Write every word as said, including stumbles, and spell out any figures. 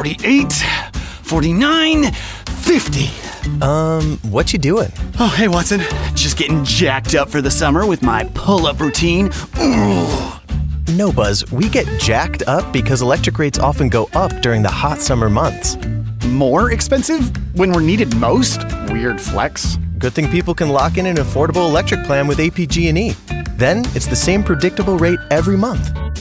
forty-eight, forty-nine, fifty. Um, what you doing? Oh, hey, Watson. Just getting jacked up for the summer with my pull-up routine. Ooh. No, Buzz, we get jacked up because electric rates often go up during the hot summer months. More expensive when we're needed most? Weird flex. Good thing people can lock in an affordable electric plan with A P G and E. Then it's the same predictable rate every month.